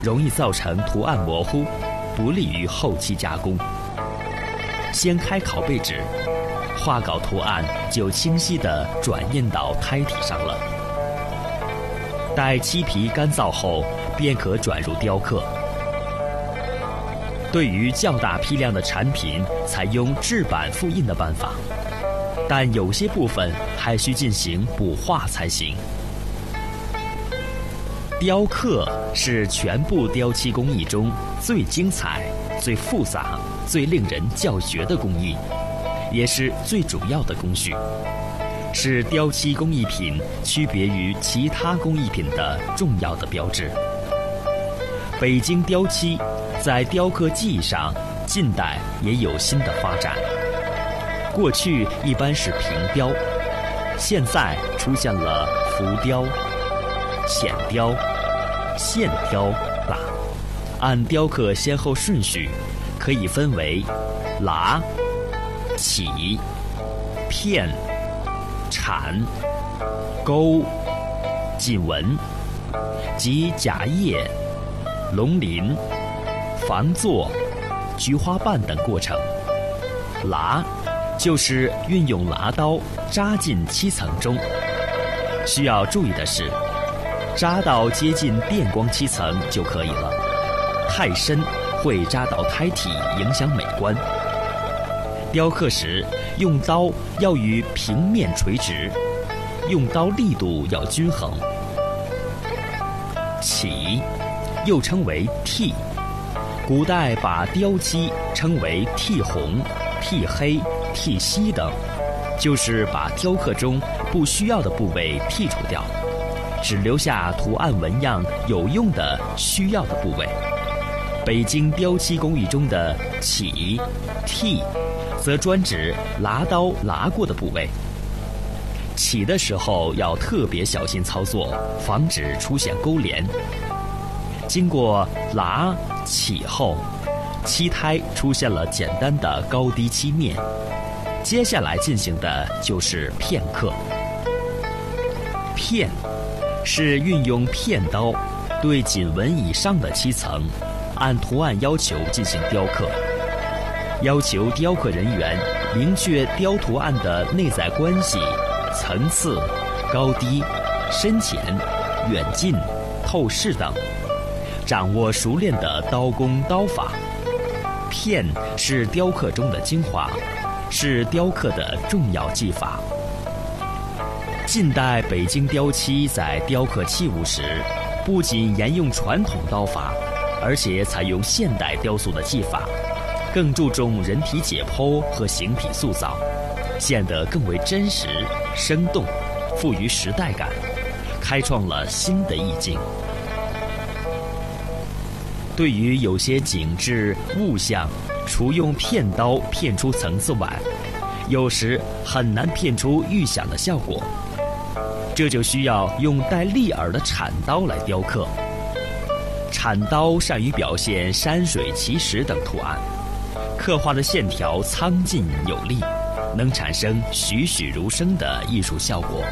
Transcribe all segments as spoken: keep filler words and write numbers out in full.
容易造成图案模糊，不利于后期加工。掀开拷贝纸，画稿图案就清晰地转印到胎体上了。待漆皮干燥后，便可转入雕刻。对于较大批量的产品，采用制版复印的办法，但有些部分还需进行补画才行。雕刻是全部雕漆工艺中最精彩、最复杂、最令人叫绝的工艺，也是最主要的工序，是雕漆工艺品区别于其他工艺品的重要的标志。北京雕漆在雕刻技艺上，近代也有新的发展。过去一般是平雕，现在出现了浮雕、浅雕、线雕等。按雕刻先后顺序，可以分为剌、起、片、铲、钩、锦纹及假叶、龙鳞、防座、菊花瓣等过程。剌就是运用剌刀扎进漆层中，需要注意的是，扎到接近电光漆层就可以了，太深会扎到胎体，影响美观。雕刻时用刀要与平面垂直，用刀力度要均衡。起又称为剔，古代把雕漆称为剔红、剔黑、剔西等，就是把雕刻中不需要的部位剔除掉，只留下图案纹样有用的需要的部位。北京雕漆工艺中的起、剔，则专指剌刀剌过的部位。起的时候要特别小心操作，防止出现勾连。经过剌起后，漆胎出现了简单的高低漆面，接下来进行的就是片刻。片是运用片刀对锦纹以上的漆层按图案要求进行雕刻，要求雕刻人员明确雕图案的内在关系、层次、高低、深浅、远近、透视等，掌握熟练的刀工刀法。片是雕刻中的精华，是雕刻的重要技法。近代北京雕漆在雕刻器物时，不仅沿用传统刀法，而且采用现代雕塑的技法，更注重人体解剖和形体塑造，显得更为真实、生动，富于时代感，开创了新的意境。对于有些景致物象，除用片刀片出层次外，有时很难片出预想的效果，这就需要用带利耳的铲刀来雕刻。铲刀善于表现山水奇石等图案，刻画的线条苍劲有力，能产生栩栩如生的艺术效果。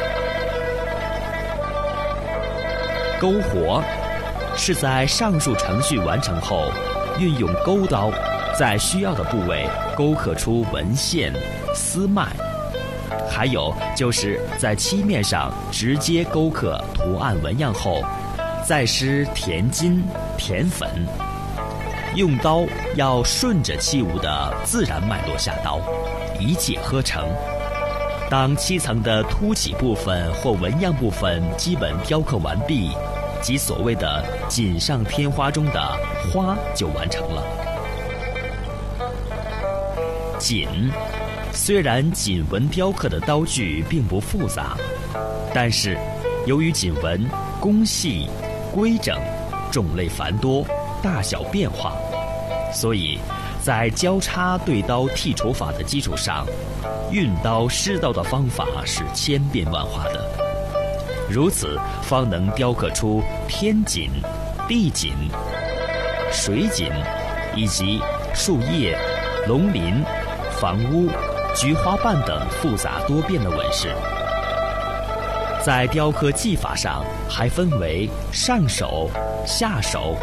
勾活是在上述程序完成后，运用钩刀在需要的部位勾刻出纹线、丝脉，还有就是在漆面上直接勾刻图案纹样后，再施填金、填粉。用刀要顺着器物的自然脉络下刀，一气呵成。当漆层的凸起部分或纹样部分基本雕刻完毕，即所谓的锦上添花中的花就完成了。锦虽然锦纹雕刻的刀具并不复杂，但是由于锦纹工细、规整、种类繁多、大小变化，所以在交叉对刀剔除法的基础上，运刀施刀的方法是千变万化的，如此方能雕刻出天锦、地锦、水锦以及树叶、龙鳞、房屋、菊花瓣等复杂多变的纹饰。在雕刻技法上还分为上手、下手、